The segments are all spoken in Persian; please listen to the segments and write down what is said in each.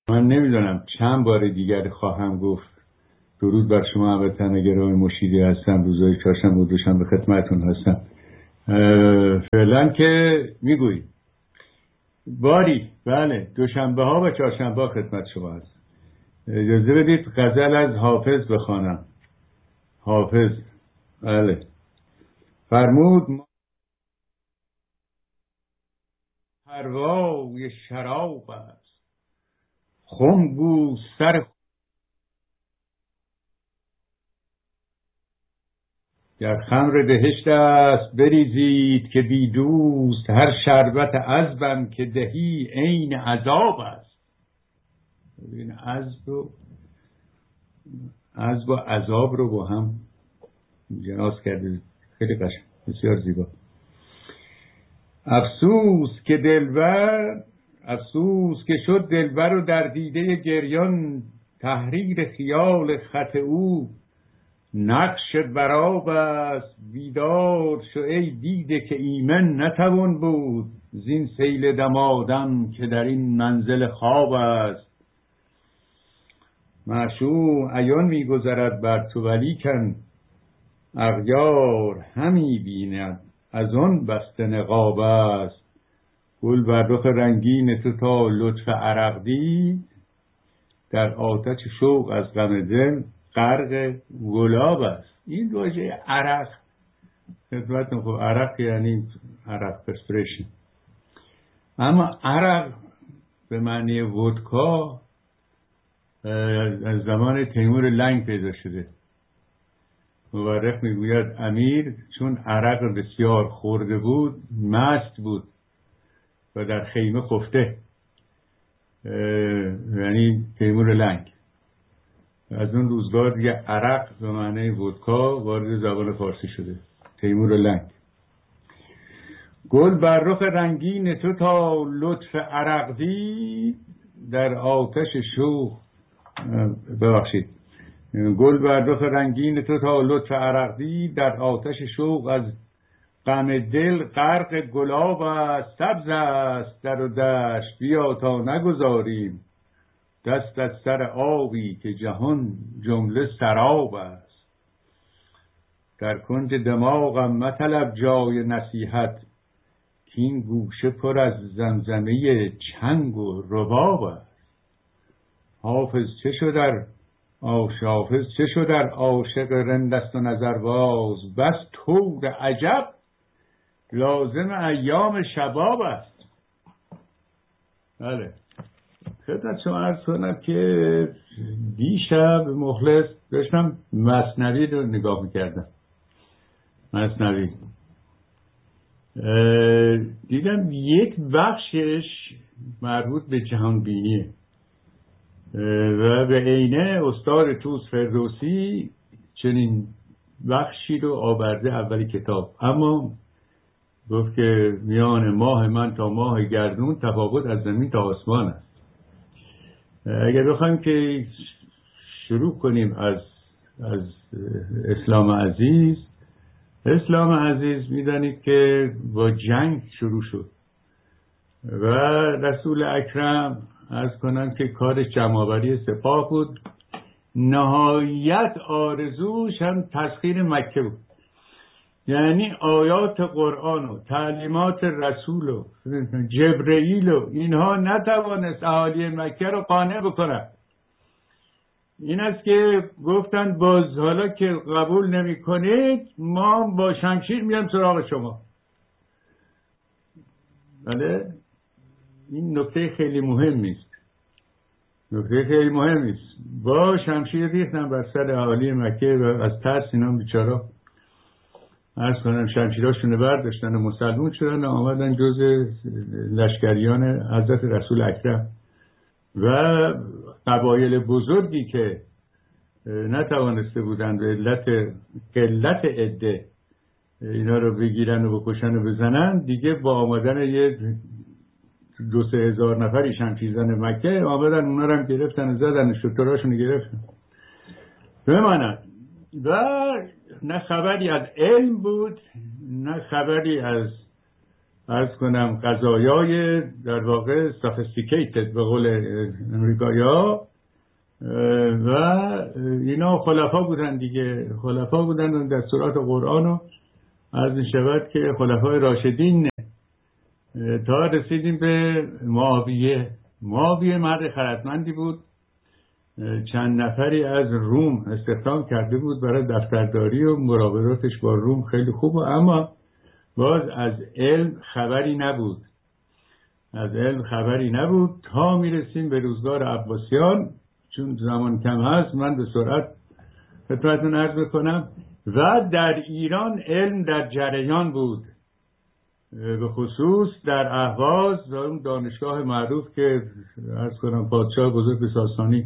من نمیدونم چند بار دیگر خواهم گفت درود بر شما هموطنان گرامی. مشیدی هستم، روزهای چهارشنبه و دوشنبه خدمتتون هستم. فعلا که میگویی باری بله دوشنبه ها و چهارشنبه ها خدمت شما هست. اجازه بدید غزل از حافظ بخوانم. حافظ بله فرمود پروای شراب است، خم گو سر در خمر بهشت است بریزید که بی دوست، هر شربت عذبم که دهی عین عذاب است. ببین عذب و عذاب رو با هم جناس کرده، خیلی قشنگ، بسیار زیبا. افسوس که شد دلبر و در دیده گریان، تحریر خیال خط او نقش براب است. بیدار شو ای دیده که ایمن نتوان بود، زین سیل دمادم که در این منزل خواب است. معشوق عیان میگذرد بر تو ولیکن، اغیار همی بیند از آن بسته نقاب است. گل بر رخ رنگین تو تا لطف عرق دید، در آتش شوق از غم دل غرق گلاب است. این واژه عرق خدمتتون، خب عرق یعنی عرق پرسپریشن، اما عرق به معنی ودکا از زمان تیمور لنگ پیدا شده. مورخ میگوید امیر چون عرق بسیار خورده بود مست بود و در خیمه خفته، یعنی تیمور لنگ. از اون روزگار دیگه عرق به معنی ودکا وارد زبان فارسی شده، تیمور لنگ. گل بر رخ رنگین تو تا لطف عرق دید، در آتش شوق گل بر رخ رنگین تو تا لطف عرق دید، در آتش شوق از غم دل غرق گلاب است. سبز است در و دشت بیا تا نگذاریم، دست از سر آبی که جهان جمله سراب است. در کنج دماغم مطلب جای نصیحت، که این گوشه پر از زمزمه چنگ و رباب است. حافظ چه شد در عاشق رندست و نظرباز، بس طور عجب لازم ایام شباب است. بله خدمت شما عرض کنم که دیشب مخلص داشتم مثنوی رو نگاه میکردم. مثنوی دیدم یک بخشش مربوط به جهان بینیه و به عینه استاد طوس فردوسی چنین بخشی رو آورده اولی کتاب، اما گفت که میان ماه من تا ماه گردون تفاوت از زمین تا آسمان است. اگر بخوایم که شروع کنیم از اسلام عزیز میدانید که با جنگ شروع شد و رسول اکرم عرض کنم که کار جمع‌آوری سپاه بود. نهایت آرزوش هم تسخیر مکه بود، یعنی آیات قرآن و تعلیمات رسول و جبرئیل و اینها نتوانست اهالی مکه رو قانع بکنه. این است که گفتن باز حالا که قبول نمی کنید ما با شمشیر میام سراغ شما. بله این نکته خیلی مهمی است. با شمشیر ریختن بر سر اهالی مکه و از ترس اینا بیچارا عرض کنم شمشیراشون برداشتن و مسلمون شدن و آمدن جز لشکریان حضرت رسول اکرم. و قبایل بزرگی که نتوانسته بودن به علت قلت عده اینا رو بگیرن و بکشن و بزنن، دیگه با آمدن یه 2-3 هزار نفری شمشیرزن مکه آمدن اونا رو هم گرفتن و زدن، شتراشون گرفتن بمانند. و نه خبری از علم بود نه خبری از عرض کنم قضایای در واقع sophisticated به قول امریکایی‌ها، و اینا خلفا بودن دیگه، خلفا بودن و دستورات قرآن رو عرض می شود که خلفای راشدین، تا رسیدیم به معاویه مرد خردمندی بود، چند نفری از روم استخدام کرده بود برای دفترداری و مراوداتش با روم خیلی خوب، اما باز از علم خبری نبود تا میرسیم به روزگار عباسیان. چون زمان کم هست من به سرعت خدمتتون عرض بکنم. و در ایران علم در جریان بود، به خصوص در اهواز و اون دانشگاه معروف که عرض کنم پادشاه بزرگ ساسانی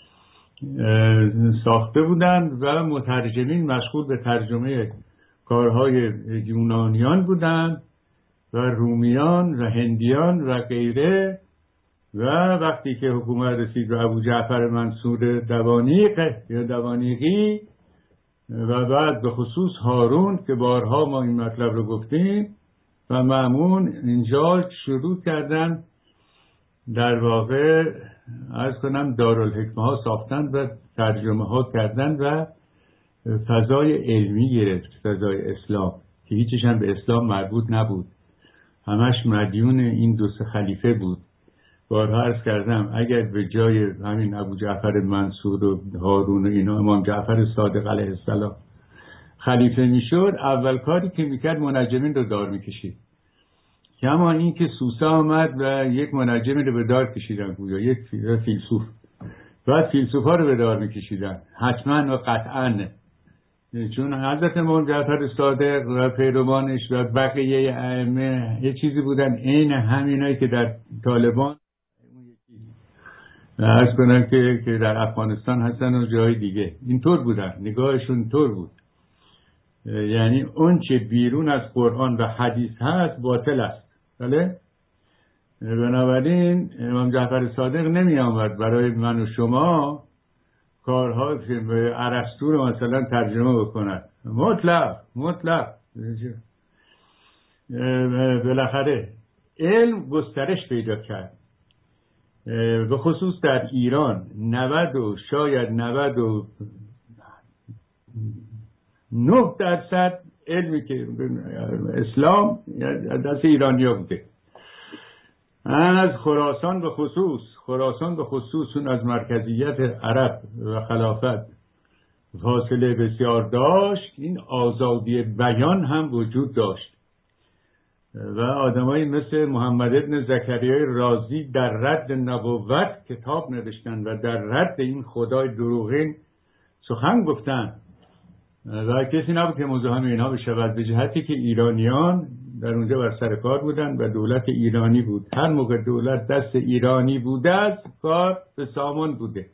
ساخته بودند و مترجمین مشغول به ترجمه کارهای یونانیان بودند و رومیان و هندیان و غیره. و وقتی که حکومت رسید به ابو جعفر منصور دوانیقی و بعد به خصوص هارون که بارها ما این مطلب رو گفتیم و مأمون، اینجا شروع کردن در واقع عرض کنم دارالحکمه ها ساختن و ترجمه ها کردن و فضای علمی گرفت، فضای اسلام که هیچیش هم به اسلام مربوط نبود، همش مدیون این دو سه خلیفه بود. بارها عرض کردم اگر به جای همین ابو جعفر منصور و هارون و اینا امام جعفر صادق علیه السلام خلیفه میشد، اول کاری که میکرد منجمین رو دار میکشید. کما این که سوسه آمد و یک منجمی رو به دار کشیدن، گویا یک فیلسوف، و فیلسوف ها رو به دار میکشیدن حتما و قطعا، چون حضرت امام جعفر صادق و پیروانش و بقیه ائمه یه چیزی بودن عین همینایی که در طالبان عرض کنم که در افغانستان هستن و جای دیگه اینطور بودن، نگاهشون اینطور بود، یعنی اون چه بیرون از قرآن و حدیث هست باطل است. بله؟ بنابراین امام جعفر صادق نمی آمد برای من و شما کارها که به ارسطو رو مثلا ترجمه بکند، مطلق بالاخره علم گسترش پیدا کرد، به خصوص در ایران 90 و شاید 99% علمی که اسلام دست ایرانیا بوده. از خراسان به خصوص اون از مرکزیت عرب و خلافت فاصله بسیار داشت، این آزادی بیان هم وجود داشت و آدمایی مثل محمد ابن زکریای رازی در رد نبوت کتاب نوشتن و در رد این خدای دروغین سخن گفتن و کسی نبود که مزاحم اینها بشود، به جهتی که ایرانیان در اونجا بر سر کار بودن و دولت ایرانی بود. هر موقع دولت دست ایرانی بوده است کار به سامان بوده،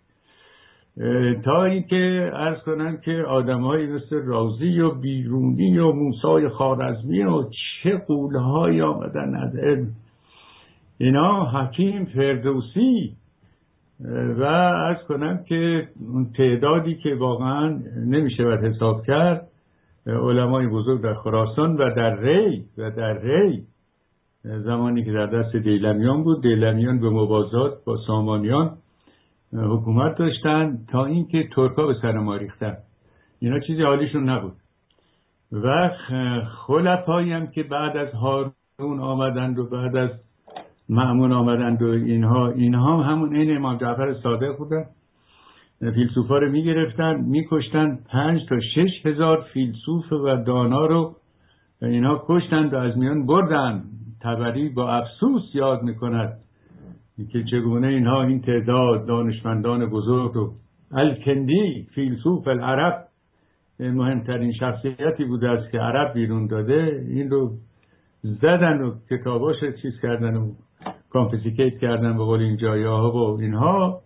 تا اینکه عرض کنم که آدمایی مثل رازی و بیرونی و موسی خوارزمی و چه قولهایی آمدن از علم، اینا حکیم فردوسی و عرض کنم که اون تعدادی که واقعا نمیشه باید حساب کرد، علمای بزرگ در خراسان و در ری زمانی که در دست دیلمیان بود، دیلمیان به موازات با سامانیان حکومت داشتن تا اینکه ترکا به سر ما ریختن، اینا چیزی حالیشون نبود. و خلفایی هم که بعد از هارون آمدند و بعد از مأمون آمدند و اینها همون این امام جعفر صادق بودن، فیلسوفا رو میگرفتن میکشتن، 5 تا 6 هزار فیلسوف و دانا رو اینها کشتند و از میان بردن. طبری با افسوس یاد میکند که چگونه اینها این تعداد دانشمندان بزرگ و الکندی فیلسوف العرب مهمترین شخصیتی بوده است که عرب بیرون داده، این رو زدن و کتاباش چیز کردن و کانفیسیکیت کردن به قول این جایاها و اینها،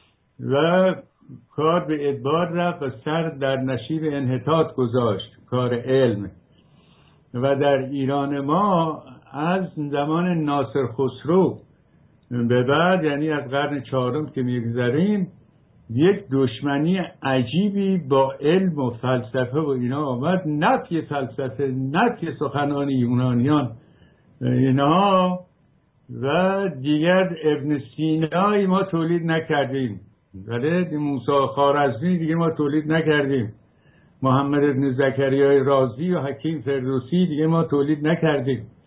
و کار به ادبار رفت و سر در نشیب انحطاط گذاشت کار علم. و در ایران ما از زمان ناصر خسرو به بعد، یعنی از قرن 4 که میگذریم، یک دشمنی عجیبی با علم و فلسفه و اینا آمد. نفی فلسفه، نفی سخنان یونانیان اینها و دیگر ابن سینایی ما تولید نکردیم، ولی موسی خوارزمی دیگه ما تولید نکردیم، محمد ابن زکریای رازی و حکیم فردوسی دیگه ما تولید نکردیم.